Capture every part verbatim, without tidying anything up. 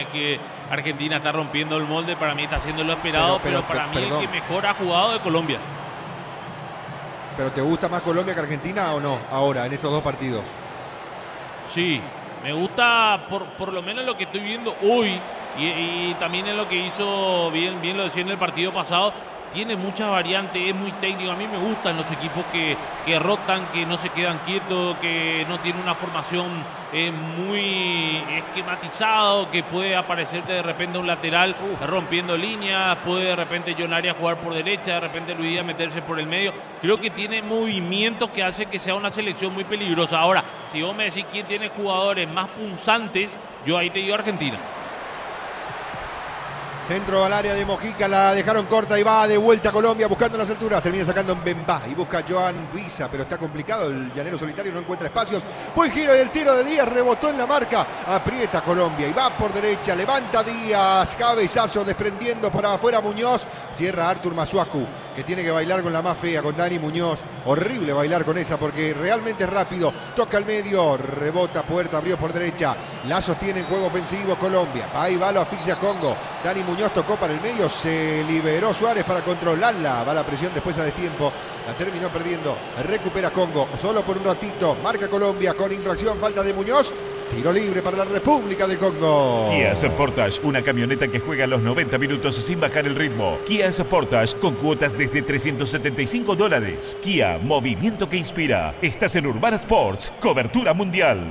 que Argentina está rompiendo el molde, para mí está haciendo lo esperado, pero, pero, pero para pero, mí perdón. el que mejor ha jugado de Colombia. ¿Pero te gusta más Colombia que Argentina o no ahora, en estos dos partidos? Sí, me gusta por, por lo menos lo que estoy viendo hoy y, y también en lo que hizo, bien, bien lo decía en el partido pasado. Tiene muchas variantes, es muy técnico. A mí me gustan los equipos que, que rotan, que no se quedan quietos, que no tienen una formación eh, muy esquematizada, que puede aparecer de repente un lateral uh. rompiendo líneas, puede de repente John Arias jugar por derecha, de repente Luis Díaz meterse por el medio. Creo que tiene movimientos que hacen que sea una selección muy peligrosa. Ahora, si vos me decís quién tiene jugadores más punzantes, yo ahí te digo Argentina. Centro al área de Mojica, la dejaron corta y va de vuelta a Colombia buscando las alturas. Termina sacando en Bembá y busca a Joan Visa, pero está complicado. El llanero solitario no encuentra espacios. Buen giro y el tiro de Díaz rebotó en la marca. Aprieta Colombia y va por derecha. Levanta Díaz, cabezazo desprendiendo por afuera Muñoz. Cierra Artur Masuaku, que tiene que bailar con la más fea, con Dani Muñoz. Horrible bailar con esa porque realmente es rápido. Toca al medio, rebota Puerta, abrió por derecha. La sostiene en juego ofensivo Colombia. Ahí va, lo asfixia Congo. Dani Muñoz tocó para el medio, se liberó Suárez para controlarla. Va la presión después a destiempo. La terminó perdiendo. Recupera Congo. Solo por un ratito. Marca Colombia con infracción. Falta de Muñoz. Tiro libre para la República del Congo. Kia Sportage, una camioneta que juega los noventa minutos sin bajar el ritmo. Kia Sportage con cuotas desde trescientos setenta y cinco dólares. Kia, movimiento que inspira. Estás en Urbana Sports, cobertura mundial.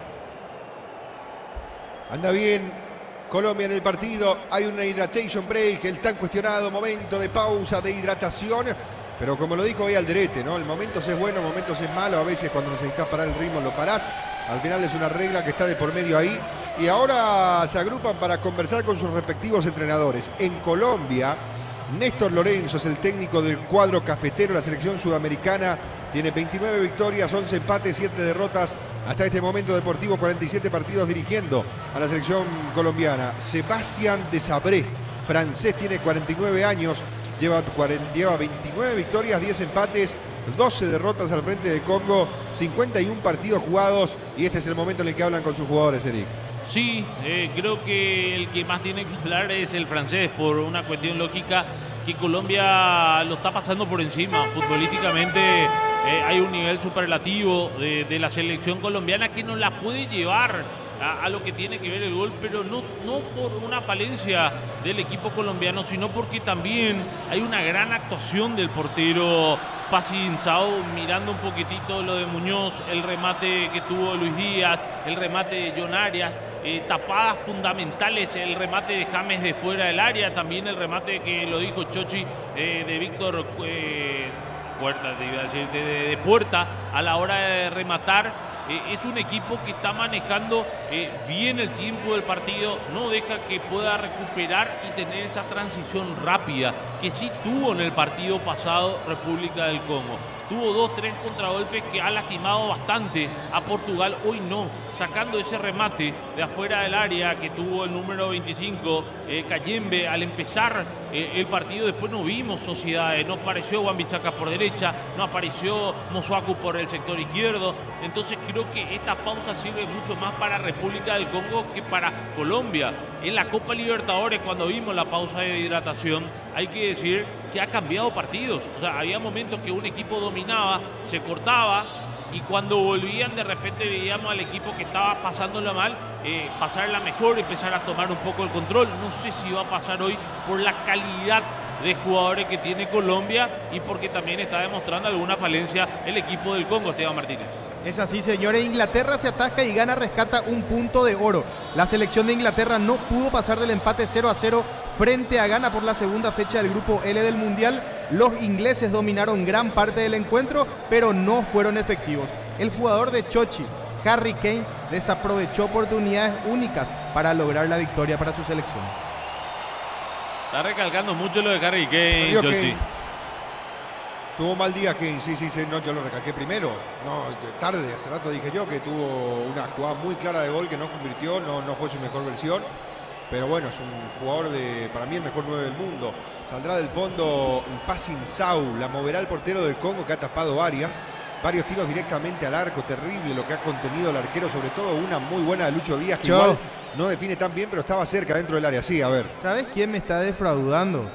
Anda bien Colombia en el partido. Hay una hydration break, el tan cuestionado momento de pausa, de hidratación. Pero como lo dijo hoy Alderete, ¿no? El momentos es bueno, momentos es malo. A veces cuando necesitas parar el ritmo lo parás. Al final es una regla que está de por medio ahí. Y ahora se agrupan para conversar con sus respectivos entrenadores. En Colombia, Néstor Lorenzo es el técnico del cuadro cafetero. La selección sudamericana tiene veintinueve victorias, once empates, siete derrotas. Hasta este momento Deportivo, cuarenta y siete partidos dirigiendo a la selección colombiana. Sebastián Desabré, francés, tiene cuarenta y nueve años. Lleva, cuarenta, lleva veintinueve victorias, diez empates, doce derrotas al frente de Congo, cincuenta y uno partidos jugados, y este es el momento en el que hablan con sus jugadores, Eric. Sí, eh, creo que el que más tiene que hablar es el francés, por una cuestión lógica que Colombia lo está pasando por encima. Futbolísticamente eh, hay un nivel superlativo de, de la selección colombiana que no la puede llevar a, a lo que tiene que ver el gol, pero no, no por una falencia del equipo colombiano, sino porque también hay una gran actuación del portero Pasi Insao, mirando un poquitito lo de Muñoz, el remate que tuvo Luis Díaz, el remate de John Arias, eh, tapadas fundamentales, el remate de James de fuera del área, también el remate que lo dijo Chochi eh, de Víctor eh, Puerta, te iba a decir, de, de, de Puerta a la hora de rematar. Eh, es un equipo que está manejando eh, bien el tiempo del partido, no deja que pueda recuperar y tener esa transición rápida que sí tuvo en el partido pasado República del Congo. Tuvo dos, tres contragolpes que ha lastimado bastante a Portugal. Hoy no, sacando ese remate de afuera del área que tuvo el número veinticinco, eh, Cayembe, al empezar eh, el partido. Después no vimos sociedades, no apareció Wan-Bissaka por derecha, no apareció Masuaku por el sector izquierdo. Entonces creo que esta pausa sirve mucho más para República del Congo que para Colombia. En la Copa Libertadores, cuando vimos la pausa de hidratación, hay que decir que ha cambiado partidos. O sea, había momentos que un equipo dominaba, se cortaba, y cuando volvían de repente veíamos al equipo que estaba pasándola mal, eh, pasarla mejor, empezar a tomar un poco el control. No sé si va a pasar hoy por la calidad de jugadores que tiene Colombia y porque también está demostrando alguna falencia el equipo del Congo, Esteban Martínez. Es así, señores. Inglaterra se atasca y gana, rescata un punto de oro. La selección de Inglaterra no pudo pasar del empate cero a cero frente a Ghana por la segunda fecha del grupo L del Mundial. Los ingleses dominaron gran parte del encuentro, pero no fueron efectivos. El jugador de Chochi, Harry Kane, desaprovechó oportunidades únicas para lograr la victoria para su selección. Está recalcando mucho lo de Harry Kane, Chochi. Tuvo mal día Kane, sí, sí, sí, no, yo lo recalqué primero. No, tarde, hace rato dije yo que tuvo una jugada muy clara de gol que no convirtió, no, no fue su mejor versión. Pero bueno, es un jugador de, para mí, el mejor nueve del mundo. Saldrá del fondo un Pasi Insao, la moverá el portero del Congo que ha tapado varias. varios tiros directamente al arco, terrible lo que ha contenido el arquero, sobre todo una muy buena de Lucho Díaz, que Yo. igual no define tan bien, pero estaba cerca dentro del área. Sí, a ver, ¿Sabes quién me está defraudando?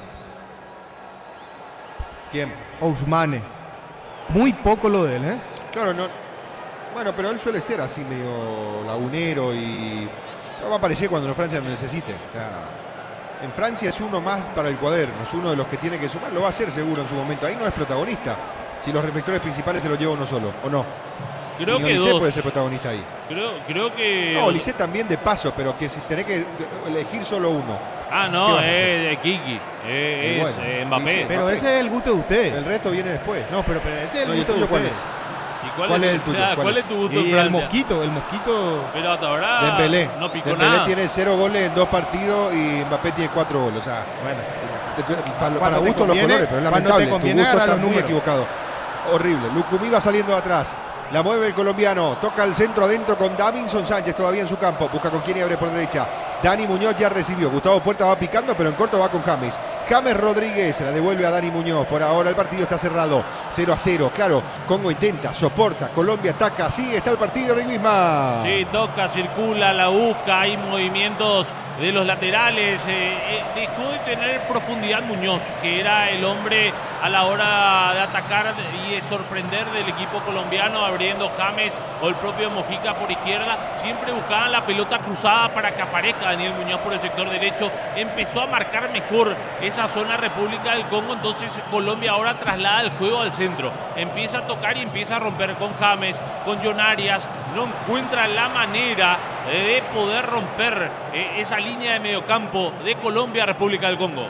¿quién? Ousmane. Muy poco lo de él, ¿eh? Claro, no. Bueno, pero él suele ser así medio lagunero y va a aparecer cuando en Francia lo necesite. O sea, en Francia es uno más para el cuaderno, es uno de los que tiene que sumar, lo va a hacer seguro en su momento. Ahí no es protagonista. Si los reflectores principales se los lleva uno solo, ¿o no? Creo Ni que Olise dos. puede ser protagonista ahí. Creo, creo que... No, Olise también de paso, pero que si tenés que elegir solo uno. Ah, ¿Qué no, vas a es hacer? de Kiki. Eh, Y es bueno, eh, Mbappé. dice- Pero Mbappé. ese es el gusto de ustedes. El resto viene después. No, pero, pero ese es el No, ¿y el gusto de tuyo cuál ustedes. ¿Y cuál, ¿Cuál es, es el tuyo? Ah, ¿Cuál ¿Cuál es? es tu gusto en Y el Francia? mosquito, el mosquito. Pero hasta ahora Dembélé. no picó Dembélé nada. tiene cero goles en dos partidos y Mbappé tiene cuatro goles. O sea, Bueno, te- te- para, Cuando para te gusto los conviene- colores, pero es cuando te lamentable. Tu conviene gusto agarrar está los muy números. equivocado. Horrible. Lucumí va saliendo de atrás. La mueve el colombiano. Toca el centro adentro con Davinson Sánchez todavía en su campo. Busca con quién y abre por derecha. Dani Muñoz ya recibió. Gustavo Puerta va picando, pero en corto va con James. James Rodríguez se la devuelve a Dani Muñoz. Por ahora el partido está cerrado. cero a cero. Claro, Congo intenta, soporta. Colombia ataca. Sigue, está el partido, Rick Bismarck. Sí, toca, circula, la busca, hay movimientos de los laterales. Eh, eh, dejó de tener profundidad Muñoz, que era el hombre a la hora de atacar y de sorprender del equipo colombiano, abriendo James o el propio Mojica por izquierda. Siempre buscaban la pelota cruzada para que aparezca Daniel Muñoz por el sector derecho. Empezó a marcar mejor esa zona República del Congo, entonces Colombia ahora traslada el juego al centro. Empieza a tocar y empieza a romper con James, con John Arias. No encuentra la manera de poder romper eh, esa línea de mediocampo de Colombia, República del Congo.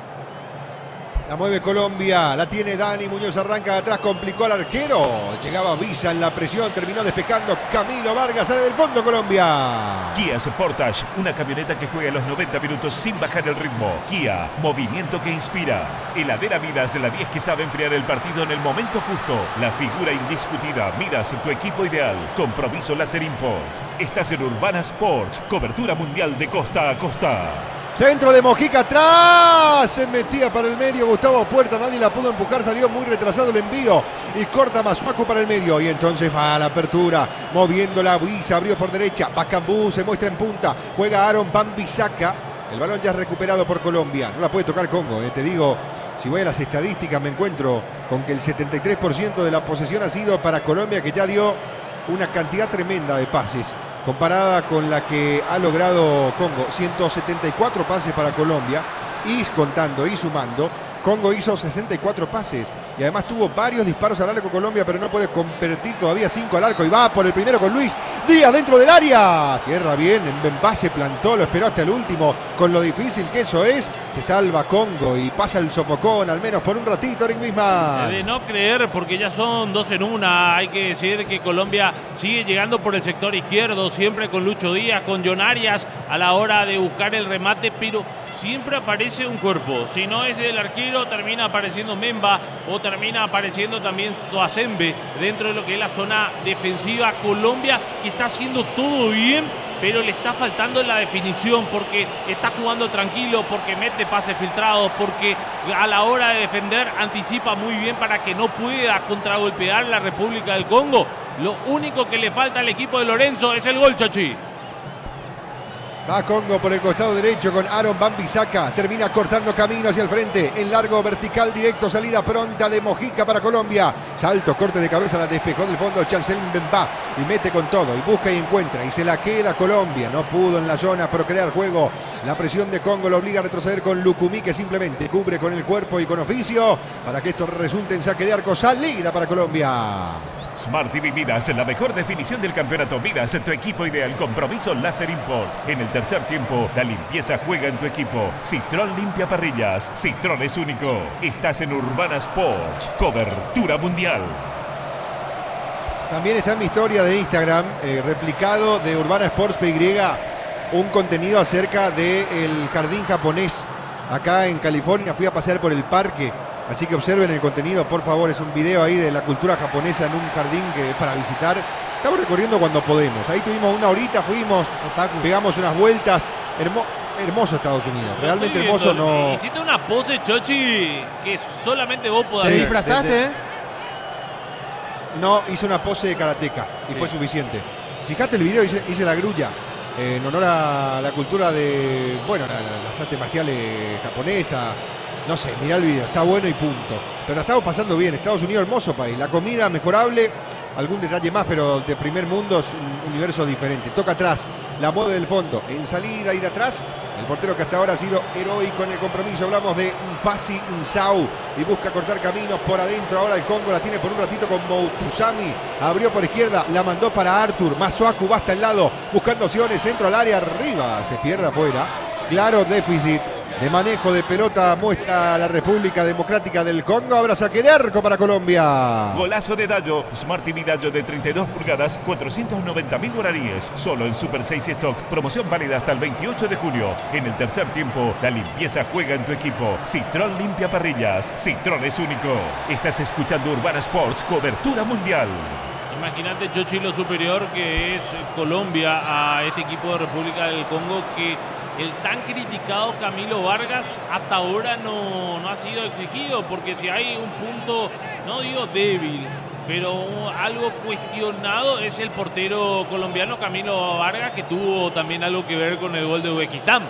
La mueve Colombia, la tiene Dani Muñoz, arranca de atrás, complicó al arquero. Llegaba Visa en la presión, terminó despejando Camilo Vargas, sale del fondo Colombia. Kia Sportage, una camioneta que juega los noventa minutos sin bajar el ritmo. Kia, movimiento que inspira. Heladera Midas, la diez que sabe enfriar el partido en el momento justo. La figura indiscutida, Midas, tu equipo ideal. Compromiso Láser Import. Estás en Urbana Sports, cobertura mundial de costa a costa. Centro de Mojica atrás, se metía para el medio Gustavo Puerta, nadie la pudo empujar, salió muy retrasado el envío y corta Masuaku para el medio y entonces va a la apertura, moviendo la Visa, abrió por derecha, Bacambú se muestra en punta, juega Aaron Bambisaka, el balón ya es recuperado por Colombia, no la puede tocar Congo, eh, te digo, si voy a las estadísticas me encuentro con que el setenta y tres por ciento de la posesión ha sido para Colombia, que ya dio una cantidad tremenda de pases, comparada con la que ha logrado Congo, ciento setenta y cuatro pases para Colombia, y contando y sumando, Congo hizo sesenta y cuatro pases y además tuvo varios disparos al arco Colombia, pero no puede convertir todavía cinco al arco y va por el primero con Luis Díaz dentro del área. Cierra bien, en base plantó, lo esperó hasta el último, con lo difícil que eso es, se salva Congo y pasa el sofocón, al menos por un ratito, Eric Bismarck. De no creer, porque ya son dos en una. Hay que decir que Colombia sigue llegando por el sector izquierdo, siempre con Lucho Díaz, con John Arias a la hora de buscar el remate, pero siempre aparece un cuerpo. Si no es el arquero, termina apareciendo Memba o termina apareciendo también Toazembe dentro de lo que es la zona defensiva. Colombia que está haciendo todo bien, pero le está faltando la definición, porque está jugando tranquilo, porque mete pases filtrados, porque a la hora de defender anticipa muy bien para que no pueda contragolpear la República del Congo. Lo único que le falta al equipo de Lorenzo es el gol, Chachi. Va Congo por el costado derecho con Aaron Bambisaka. Termina cortando camino hacia el frente. En largo, vertical, directo, salida pronta de Mojica para Colombia. Salto, corte de cabeza, la despejó del fondo Chancel Mbemba. Y mete con todo. Y busca y encuentra. Y se la queda Colombia. No pudo en la zona procrear juego. La presión de Congo lo obliga a retroceder con Lucumí, que simplemente cubre con el cuerpo y con oficio para que esto resulte en saque de arco. Salida para Colombia. Smart T V Midas, la mejor definición del campeonato. Midas, tu equipo ideal. Compromiso Láser Import. En el tercer tiempo, la limpieza juega en tu equipo. Citrón limpia parrillas. Citrón es único. Estás en Urbana Sports, cobertura mundial. También está en mi historia de Instagram, eh, replicado de Urbana Sports P Y, un contenido acerca del jardín japonés. Acá en California fui a pasear por el parque. Así que observen el contenido, por favor. Es un video ahí de la cultura japonesa en un jardín que es para visitar. Estamos recorriendo cuando podemos. Ahí tuvimos una horita, fuimos, pegamos unas vueltas. Hermo, hermoso Estados Unidos. Lo Realmente estoy hermoso. viendo. No. Hiciste una pose, Chochi, que solamente vos podés Te Sí, ver. disfrazaste, de- de- ¿eh? No, hizo una pose de karateca y Sí. fue suficiente. Fíjate el video, hice, hice la grulla eh, en honor a la cultura de, bueno, la- la- las artes marciales japonesas. No sé, mirá el video, está bueno y punto. Pero la estamos pasando bien. Estados Unidos, hermoso país. La comida mejorable, algún detalle más, pero de primer mundo es un universo diferente. Toca atrás, la mueve del fondo. En salida y de atrás, el portero que hasta ahora ha sido heroico en el compromiso. Hablamos de Mpasi Insau y busca cortar caminos por adentro. Ahora el Congo la tiene por un ratito con Moutuzami. Abrió por izquierda, la mandó para Arthur. Masuaku va hasta el lado, buscando opciones. Centro al área, arriba, se pierde afuera. Claro déficit de manejo de pelota muestra la República Democrática del Congo. Habrá saque de arco para Colombia. Golazo de Dallo, Smart T V Dallo de treinta y dos pulgadas, cuatrocientos noventa mil guaraníes. Solo en Super seis Stock. Promoción válida hasta el veintiocho de julio. En el tercer tiempo, la limpieza juega en tu equipo. Citrón limpia parrillas. Citrón es único. Estás escuchando Urbana Sports, cobertura mundial. Imagínate, Chochi, lo superior que es Colombia a este equipo de República del Congo, que el tan criticado Camilo Vargas hasta ahora no, no ha sido exigido, porque si hay un punto, no digo débil, pero algo cuestionado es el portero colombiano Camilo Vargas, que tuvo también algo que ver con el gol de Uzbekistán.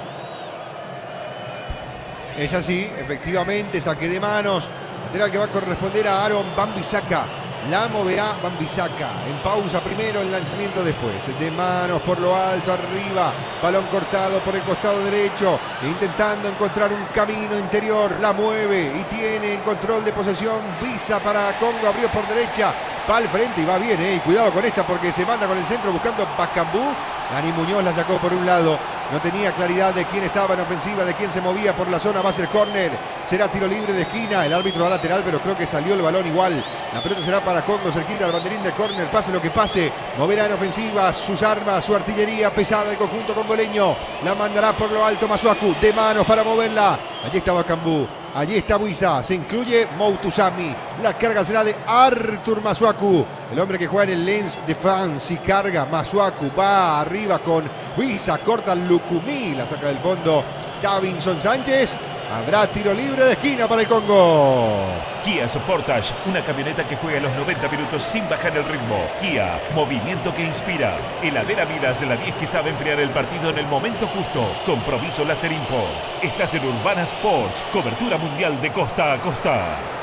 Es así, efectivamente, saque de manos. Lateral que va a corresponder a Aaron Wan-Bissaka. La moverá Wan-Bissaka. En pausa primero, el lanzamiento después. De manos por lo alto, arriba. Balón cortado por el costado derecho. Intentando encontrar un camino interior. La mueve y tiene en control de posesión. Visa para Congo. Abrió por derecha. Va al frente y va bien, eh. Y cuidado con esta porque se manda con el centro buscando Bacambú. Dani Muñoz la sacó por un lado. No tenía claridad de quién estaba en ofensiva, de quién se movía por la zona. Va a ser córner. Será tiro libre de esquina. El árbitro va lateral, pero creo que salió el balón igual. La pelota será para Congo, cerquita del banderín de córner. Pase lo que pase. Moverá en ofensiva sus armas, su artillería pesada del conjunto congoleño. La mandará por lo alto Masuaku. De manos para moverla. Allí está Bacambú. Allí está Buiza, se incluye Moutuzami. La carga será de Arthur Masuaku, el hombre que juega en el Lens de France. Y carga Masuaku, va arriba con Buiza, corta Lukumi, la saca del fondo Davinson Sánchez. Habrá tiro libre de esquina para el Congo. Kia Sportage, una camioneta que juega los noventa minutos sin bajar el ritmo. Kia, movimiento que inspira. Heladera Midas, la diez que sabe enfriar el partido en el momento justo. Compromiso Láser Import. Estás en Urbana Sports, cobertura mundial de costa a costa.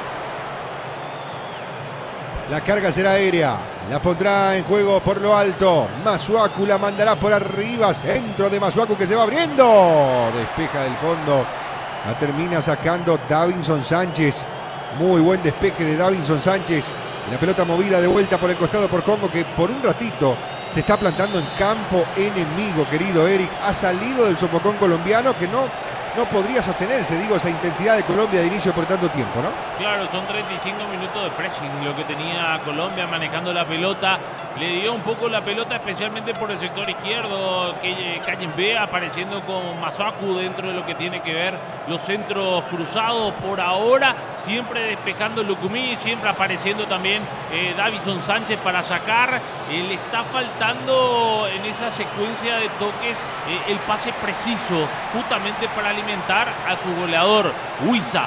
La carga será aérea. La pondrá en juego por lo alto. Masuaku la mandará por arriba. Centro de Masuaku que se va abriendo. Despeja del fondo. La termina sacando Davinson Sánchez. Muy buen despeje de Davinson Sánchez. La pelota movida de vuelta por el costado por Congo, que por un ratito se está plantando en campo enemigo, querido Eric. Ha salido del sofocón colombiano que no, no podría sostenerse, digo, esa intensidad de Colombia de inicio por tanto tiempo, ¿no? Claro, son treinta y cinco minutos de pressing lo que tenía Colombia manejando la pelota. Le dio un poco la pelota, especialmente por el sector izquierdo, que Cayembe apareciendo con Masuaku dentro de lo que tiene que ver los centros cruzados. Por ahora, siempre despejando Lukumi, siempre apareciendo también eh, Davinson Sánchez para sacar. Eh, le está faltando en esa secuencia de toques eh, el pase preciso, justamente para alimentar a su goleador, Buiza.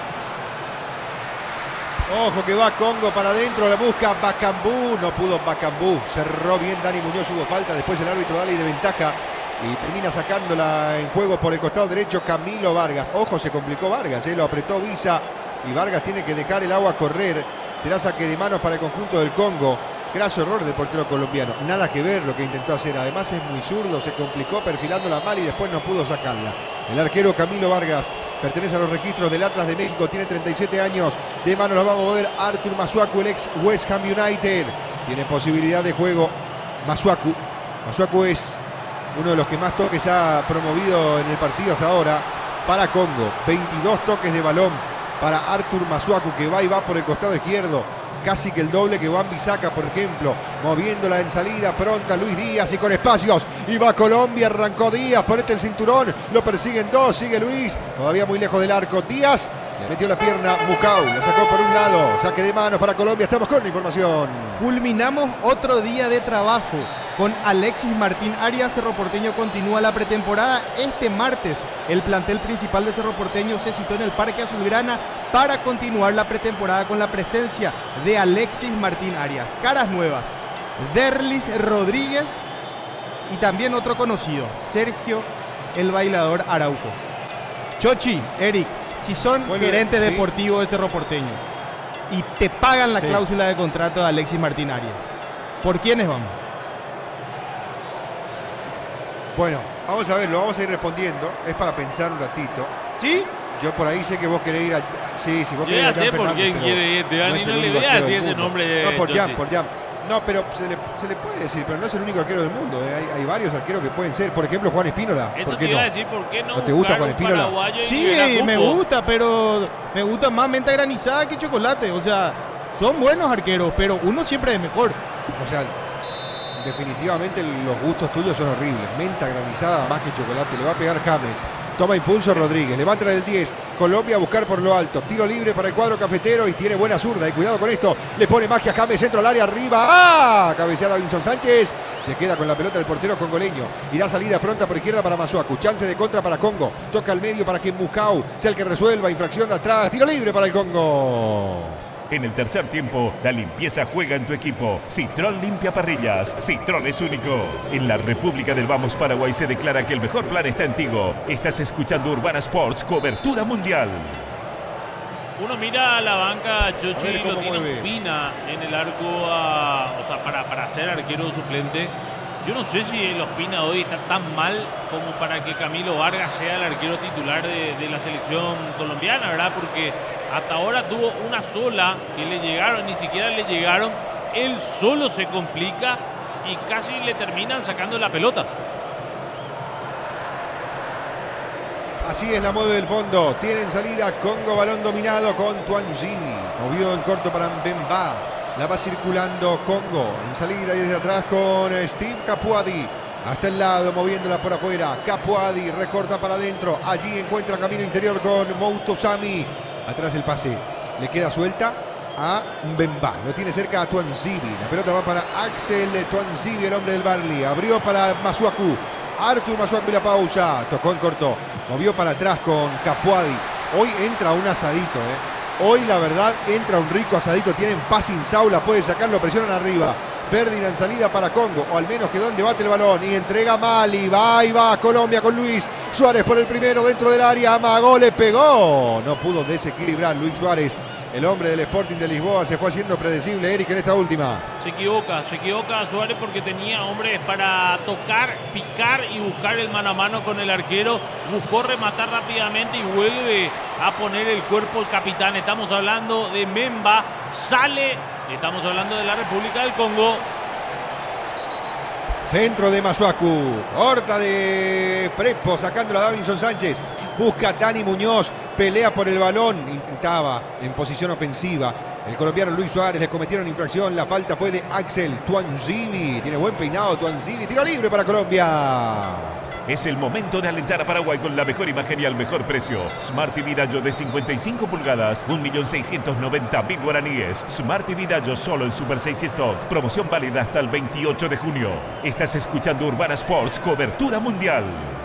Ojo que va Congo para adentro, la busca Bacambú, no pudo Bacambú, cerró bien Dani Muñoz, hubo falta, después el árbitro da ley de ventaja y termina sacándola en juego por el costado derecho Camilo Vargas. Ojo, se complicó Vargas, eh, lo apretó Visa y Vargas tiene que dejar el agua correr. Será saque de manos para el conjunto del Congo. Graso error del portero colombiano, nada que ver lo que intentó hacer, además es muy zurdo, se complicó perfilándola mal y después no pudo sacarla. El arquero Camilo Vargas pertenece a los registros del Atlas de México, tiene treinta y siete años, de mano lo va a mover Arthur Masuaku, el ex West Ham United, tiene posibilidad de juego Masuaku. Masuaku es uno de los que más toques ha promovido en el partido hasta ahora para Congo, veintidós toques de balón para Arthur Masuaku, que va y va por el costado izquierdo. Casi que el doble que Wan-Bissaka, por ejemplo, moviéndola en salida pronta Luis Díaz y con espacios. Y va Colombia, arrancó Díaz, ponete el cinturón, lo persiguen dos, sigue Luis, todavía muy lejos del arco. Díaz le metió la pierna Mucau, la sacó por un lado, saque de manos para Colombia, estamos con la información. Culminamos otro día de trabajo con Alexis Martín Arias. Cerro Porteño continúa la pretemporada. Este martes el plantel principal de Cerro Porteño se citó en el Parque Azulgrana para continuar la pretemporada con la presencia de Alexis Martín Arias. Caras nuevas, Derlis Rodríguez y también otro conocido, Sergio el Bailador Araujo. Chochi, Eric, si son Bueno, gerente sí. deportivo de Cerro Porteño y te pagan la Sí. cláusula de contrato de Alexis Martín Arias, ¿por quiénes vamos? Bueno, vamos a ver, lo vamos a ir respondiendo. Es para pensar un ratito. ¿Sí? Yo por ahí sé que vos querés ir a... Sí, sí, vos Yo querés ir ya a Jan sé por Fernández, quién pero quiere ir, Dani, es no el le único voy a arquero decir del ese mundo. nombre de No, por Jochi. Jan, por Jan. No, pero se le, se le puede decir, pero no es el único arquero del mundo. ¿eh? Hay, hay varios arqueros que pueden ser. Por ejemplo, Juan Espínola. Eso ¿Por te qué iba no? a decir, ¿por qué no, ¿No te gusta buscar Juan un Espínola? paraguayo y Sí, liberar me cupo? gusta, pero me gusta más menta granizada que chocolate. O sea, son buenos arqueros, pero uno siempre es mejor. O sea, definitivamente los gustos tuyos son horribles. Menta granizada más que chocolate. Le va a pegar James. Toma impulso Rodríguez. Le va a entrar el diez. Colombia a buscar por lo alto. Tiro libre para el cuadro cafetero y tiene buena zurda. Y cuidado con esto. Le pone magia James. Centro al área arriba. ¡Ah! Cabeceada Vinson Sánchez. Se queda con la pelota del portero congoleño. Irá salida pronta por izquierda para Masuaku. Chance de contra para Congo. Toca al medio para que Mukau sea el que resuelva. Infracción de atrás. Tiro libre para el Congo. En el tercer tiempo, la limpieza juega en tu equipo. Citrón limpia parrillas. Citrón es único. En la República del Vamos Paraguay se declara que el mejor plan está en Tigo. Estás escuchando Urbana Sports, cobertura mundial. Uno mira a la banca, A Chochi, ver y cómo lo tiene mueve. Ospina en el arco, a- o sea, para, para ser arquero suplente. Yo no sé si el Ospina hoy está tan mal como para que Camilo Vargas sea el arquero titular de, de la selección colombiana, ¿verdad? Porque hasta ahora tuvo una sola que le llegaron, ni siquiera le llegaron. Él solo se complica y casi le terminan sacando la pelota. Así es, la mueve del fondo. Tienen salida Congo, balón dominado con Tuanzini. Movió en corto para Mbemba. La va circulando Congo. En salida y desde atrás con Steve Capuadi. Hasta el lado, moviéndola por afuera. Capuadi recorta para adentro. Allí encuentra camino interior con Moutosami. Atrás el pase. Le queda suelta a Mbemba. Lo tiene cerca a Tuanzibi. La pelota va para Axel Tuanzibi, el hombre del Barley. Abrió para Masuaku. Artur Masuaku y la pausa. Tocó en corto. Movió para atrás con Capuadi. Hoy entra un asadito, ¿eh? Hoy la verdad entra un rico asadito. Tienen paz sin Saula. Puede sacarlo, presionan arriba. Pérdida en salida para Congo. O al menos quedó en debate el balón. Y entrega Mali. Va y va Colombia con Luis Suárez por el primero dentro del área. Amagó, le pegó. No pudo desequilibrar Luis Suárez. El hombre del Sporting de Lisboa se fue haciendo predecible, Eric, en esta última. Se equivoca, se equivoca Suárez porque tenía hombres para tocar, picar y buscar el mano a mano con el arquero. Buscó rematar rápidamente y vuelve a poner el cuerpo el capitán. Estamos hablando de Memba, sale, estamos hablando de la República del Congo. Centro de Masuaku. Corta de Prespo, sacándola a Davinson Sánchez. Busca Dani Muñoz. Pelea por el balón. Intentaba en posición ofensiva. El colombiano Luis Suárez, le cometieron infracción. La falta fue de Axel Tuanzibi. Tiene buen peinado Tuanzibi. Tiro libre para Colombia. Es el momento de alentar a Paraguay con la mejor imagen y al mejor precio. Smart T V Dallo de cincuenta y cinco pulgadas, un millón seiscientos noventa mil guaraníes. Smart T V Dallo solo en Super seis Stock. Promoción válida hasta el veintiocho de junio. Estás escuchando Urbana Sports, cobertura mundial.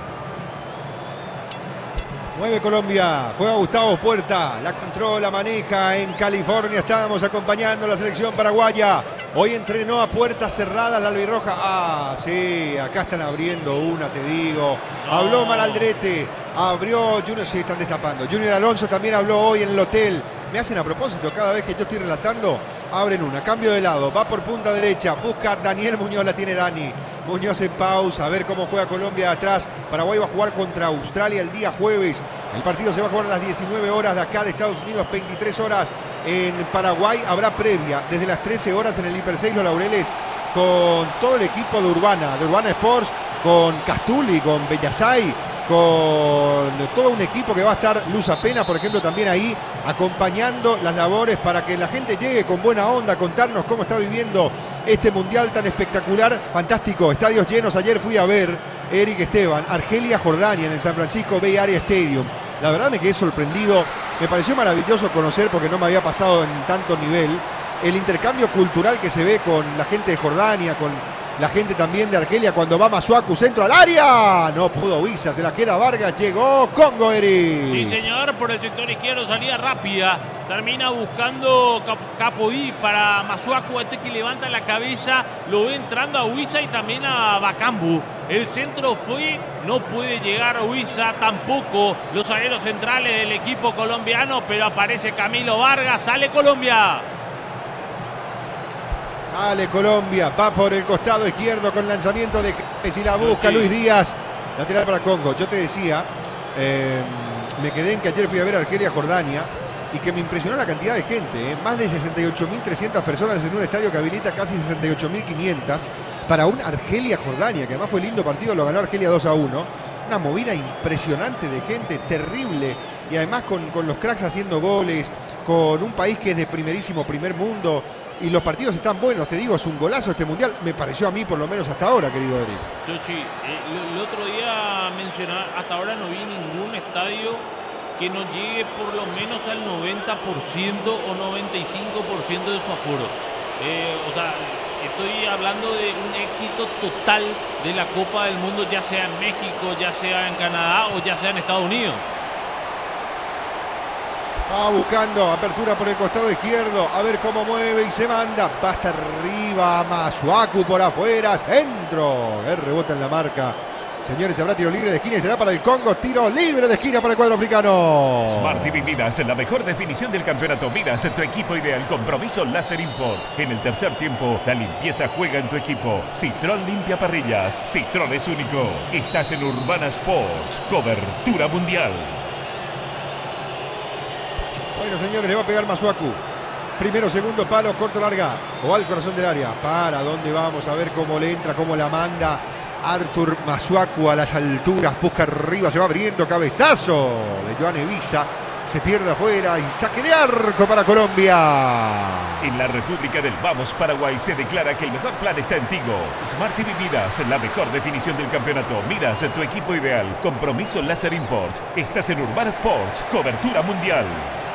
Mueve Colombia, juega Gustavo Puerta, la controla, maneja en California. Estábamos acompañando a la selección paraguaya. Hoy entrenó a puertas cerradas la albirroja. Ah, sí, acá están abriendo una, te digo. No. Habló Malaldrete, abrió Junior, sí, están destapando. Junior Alonso también habló hoy en el hotel. Me hacen a propósito, cada vez que yo estoy relatando, abren una, cambio de lado, va por punta derecha, busca Daniel Muñoz, la tiene Dani. Muñoz en pausa, a ver cómo juega Colombia de atrás. Paraguay va a jugar contra Australia el día jueves. El partido se va a jugar a las diecinueve horas de acá de Estados Unidos, veintitrés horas en Paraguay. Habrá previa desde las trece horas en el Hiper seis Los Laureles con todo el equipo de Urbana, de Urbana Sports, con Castuli, con Bellasay, con todo un equipo que va a estar Luz Apena, por ejemplo, también ahí acompañando las labores para que la gente llegue con buena onda a contarnos cómo está viviendo este mundial tan espectacular, fantástico, estadios llenos. Ayer fui a ver, Eric Esteban, Argelia, Jordania en el San Francisco Bay Area Stadium. La verdad me quedé sorprendido, me pareció maravilloso conocer, porque no me había pasado en tanto nivel, el intercambio cultural que se ve con la gente de Jordania, con La gente también de Argelia cuando va Masuaku, centro al área. No pudo Huiza, se la queda Vargas, llegó Congo, Eri. Sí, señor, por el sector izquierdo, salida rápida. Termina buscando Cap Capodí para Masuaku, este que levanta la cabeza, lo ve entrando a Huiza y también a Bakambu. El centro fue, no puede llegar a Huiza, tampoco los zagueros centrales del equipo colombiano, pero aparece Camilo Vargas, sale Colombia. Sale Colombia, va por el costado izquierdo con lanzamiento de James y la busca Luis Díaz. Lateral para Congo. Yo te decía, eh, me quedé en que ayer fui a ver Argelia-Jordania y que me impresionó la cantidad de gente. Eh. Más de sesenta y ocho mil trescientas personas en un estadio que habilita casi sesenta y ocho mil quinientas para un Argelia-Jordania, que además fue lindo partido, lo ganó Argelia dos a uno. Una movida impresionante de gente, terrible. Y además con, con los cracks haciendo goles, con un país que es de primerísimo primer mundo. Y los partidos están buenos, te digo, es un golazo este mundial, me pareció a mí por lo menos hasta ahora, querido Eric. Chochi, eh, el otro día mencionaba, hasta ahora no vi ningún estadio que no llegue por lo menos al noventa por ciento o noventa y cinco por ciento de su aforo. Eh, o sea, estoy hablando de un éxito total de la Copa del Mundo, ya sea en México, ya sea en Canadá o ya sea en Estados Unidos. Va buscando apertura por el costado izquierdo. A ver cómo mueve y se manda. Va hasta arriba. Masuaku por afuera. Centro. El rebota en la marca. Señores, habrá tiro libre de esquina y será para el Congo. Tiro libre de esquina para el cuadro africano. Smart T V Midas, la mejor definición del campeonato. Midas, tu equipo ideal. Compromiso Láser Import. En el tercer tiempo, la limpieza juega en tu equipo. Citrón limpia parrillas. Citrón es único. Estás en Urbana Sports. Cobertura mundial. Bueno, señores, le va a pegar Masuaku. Primero, segundo palo, corto, larga. O al corazón del área. ¿Para dónde vamos? A ver cómo le entra, cómo la manda. Artur Masuaku a las alturas. Busca arriba, se va abriendo. Cabezazo de Joan Evisa. Se pierde afuera y saque de arco para Colombia. En la República del Vamos, Paraguay, se declara que el mejor plan está en Tigo. Smart T V Midas, la mejor definición del campeonato. Midas, tu equipo ideal. Compromiso Láser Import. Estás en Urbana Sports. Cobertura mundial.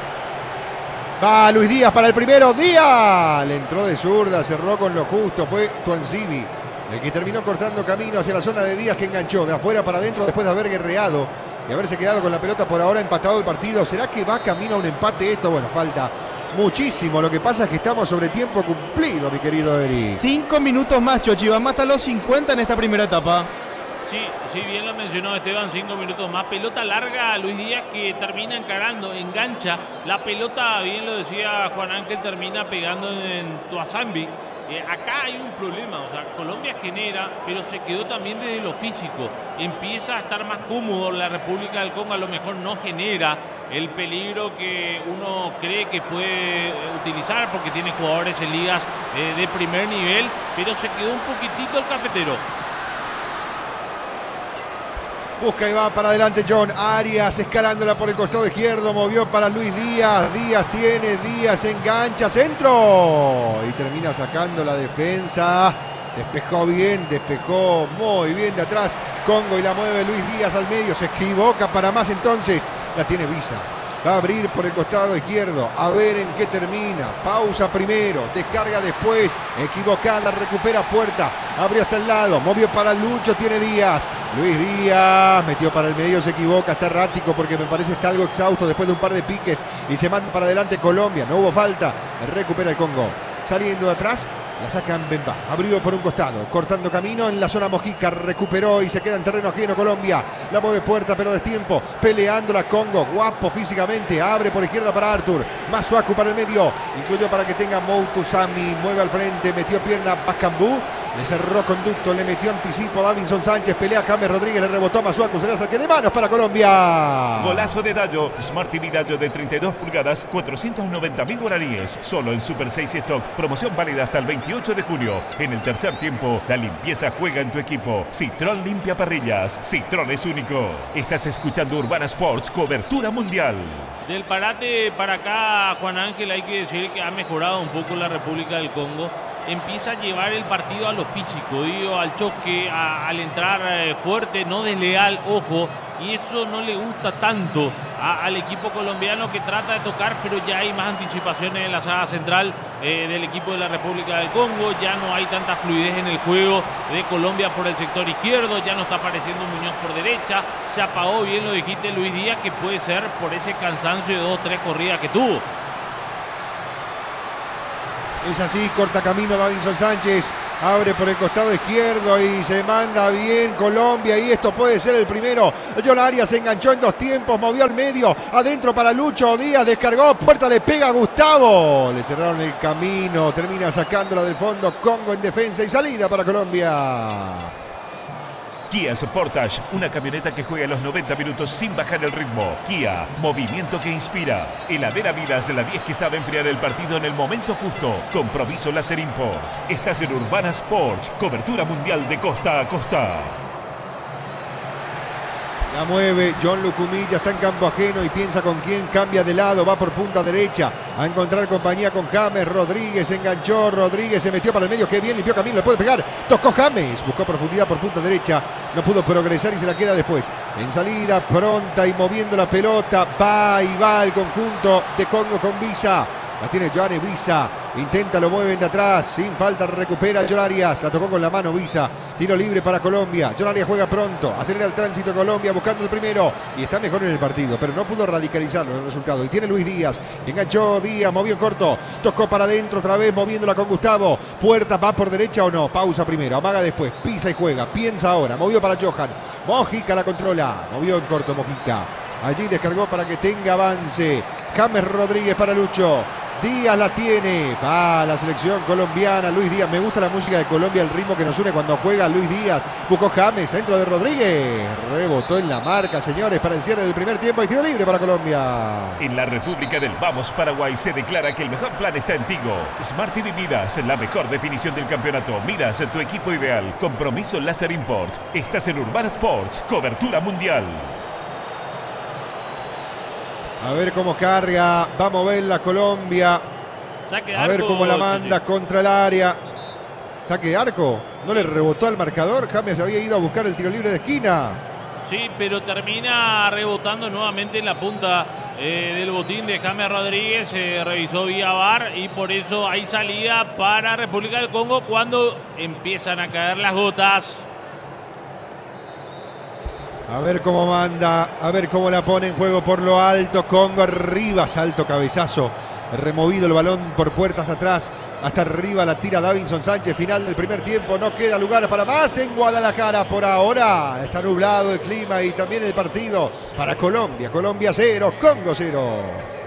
Va Luis Díaz para el primero. Díaz le entró de zurda, cerró con lo justo. Fue Tuanzibi el que terminó cortando camino hacia la zona de Díaz, que enganchó de afuera para adentro después de haber guerreado y haberse quedado con la pelota por ahora, empatado el partido. ¿Será que va camino a un empate esto? Bueno, falta muchísimo. Lo que pasa es que estamos sobre tiempo cumplido, mi querido Eric. Cinco minutos más, Chochi. Vamos hasta los cincuenta en esta primera etapa. Sí, sí, bien lo mencionó Esteban, cinco minutos más. Pelota larga a Luis Díaz que termina encarando, engancha. La pelota, bien lo decía Juan Ángel, termina pegando en Tuazambi. Eh, acá hay un problema, o sea, Colombia genera, pero se quedó también desde lo físico. Empieza a estar más cómodo la República del Congo, a lo mejor no genera el peligro que uno cree que puede utilizar porque tiene jugadores en ligas eh, de primer nivel, pero se quedó un poquitito el cafetero. Busca y va para adelante John Arias, escalándola por el costado izquierdo, movió para Luis Díaz, Díaz tiene, Díaz engancha, centro y termina sacando la defensa, despejó bien, despejó muy bien de atrás Congo y la mueve Luis Díaz al medio, se equivoca para más entonces, la tiene Visa. Va a abrir por el costado izquierdo, a ver en qué termina. Pausa primero, descarga después, equivocada, recupera Puerta, abrió hasta el lado, movió para Lucho, tiene Díaz. Luis Díaz metió para el medio, se equivoca, está errático porque me parece está algo exhausto después de un par de piques y se manda para adelante Colombia, no hubo falta, recupera el Congo. Saliendo de atrás, la sacan Bemba, abrió por un costado, cortando camino en la zona Mojica, recuperó y se queda en terreno ajeno Colombia, la mueve Puerta pero destiempo, peleando la Congo, guapo físicamente, abre por izquierda para Artur, Masuaku para el medio, incluyó para que tenga Moutou Sami, mueve al frente, metió pierna Bakambu, le cerró conducto, le metió anticipo a Davinson Sánchez, pelea James Rodríguez, le rebotó a Masuaku, será saque de manos para Colombia. Golazo de Dallo, Smart T V Dallo de treinta y dos pulgadas, cuatrocientos noventa mil guaraníes, solo en Super seis Stock, promoción válida hasta el veintiocho de junio. En el tercer tiempo, la limpieza juega en tu equipo. Citrón limpia parrillas, Citrón es único. Estás escuchando Urbana Sports, cobertura mundial. Del parate para acá, Juan Ángel, hay que decir que ha mejorado un poco la República del Congo. Empieza a llevar el partido a lo físico, digo, al choque, a, al entrar eh, fuerte, no desleal, ojo, y eso no le gusta tanto a, al equipo colombiano, que trata de tocar, pero ya hay más anticipaciones en la saga central eh, del equipo de la República del Congo. Ya no hay tanta fluidez en el juego de Colombia por el sector izquierdo, ya no está apareciendo Muñoz por derecha, se apagó, bien lo dijiste Luis Díaz, que puede ser por ese cansancio de dos, tres corridas que tuvo. Es así, corta camino Davinson Sánchez, abre por el costado izquierdo y se manda bien Colombia, y esto puede ser el primero. John Arias se enganchó en dos tiempos, movió al medio, adentro para Lucho Díaz, descargó, puerta, le pega a Gustavo, le cerraron el camino, termina sacándola del fondo. Congo en defensa y salida para Colombia. Kia Sportage, una camioneta que juega los noventa minutos sin bajar el ritmo. Kia, movimiento que inspira. Heladera Midas, la diez que sabe enfriar el partido en el momento justo. Compromiso Láser Import. Estás en Urbana Sports, cobertura mundial de costa a costa. La mueve John Lucumilla, está en campo ajeno y piensa con quién, cambia de lado, va por punta derecha a encontrar compañía con James. Rodríguez enganchó, Rodríguez se metió para el medio, qué bien, limpió camino, le puede pegar, tocó James, buscó profundidad por punta derecha, no pudo progresar y se la queda después. En salida, pronta y moviendo la pelota, va y va el conjunto de Congo con Visa. La tiene Joanne Visa, intenta, lo mueven de atrás, sin falta recupera John Arias, la tocó con la mano Visa, tiro libre para Colombia. John Arias juega pronto, acelera el tránsito Colombia buscando el primero y está mejor en el partido, pero no pudo radicalizarlo en el resultado. Y tiene Luis Díaz, enganchó Díaz, movió en corto, tocó para adentro otra vez, moviéndola con Gustavo. Puerta, va por derecha o no, pausa primero, amaga después, pisa y juega, piensa ahora, movió para Johan, Mojica la controla, movió en corto Mojica, allí descargó para que tenga avance. James Rodríguez para Lucho. Díaz la tiene, va a la selección colombiana, Luis Díaz, me gusta la música de Colombia, el ritmo que nos une cuando juega Luis Díaz, buscó James, centro de Rodríguez, rebotó en la marca, señores, para el cierre del primer tiempo y tiro libre para Colombia. En la República del Vamos Paraguay se declara que el mejor plan está en Tigo. Smart T V Midas, la mejor definición del campeonato. Midas, tu equipo ideal. Compromiso Láser Import. Estás en Urbana Sports, cobertura mundial. A ver cómo carga, va a mover la Colombia. Saque de A ver arco, cómo la manda Chichi. contra el área. Saque de arco, no le rebotó al marcador. James había ido a buscar el tiro libre de esquina. Sí, pero termina rebotando nuevamente en la punta eh, del botín de James Rodríguez. Se revisó vía V A R y por eso hay salida para República del Congo cuando empiezan a caer las gotas. A ver cómo manda, a ver cómo la pone en juego por lo alto. Congo arriba, salto, cabezazo. Removido el balón por puerta hasta atrás. Hasta arriba la tira Davinson Sánchez. Final del primer tiempo. No queda lugar para más en Guadalajara por ahora. Está nublado el clima y también el partido para Colombia. Colombia cero, Congo cero.